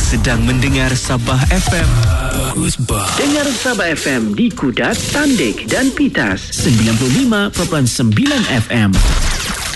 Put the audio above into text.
sedang mendengar Sabah FM. Bagus bah. Dengar Sabah FM di Kudat, Tandik dan Pitas. 95.9 FM.